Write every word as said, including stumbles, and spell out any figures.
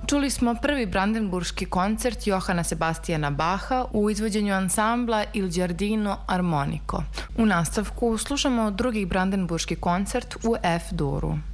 Čuli smo prvi brandenburški koncert Johana Sebastijana Baha u izvođenju ansambla Il Giardino Armonico. U nastavku slušamo drugi brandenburški koncert u F-duru.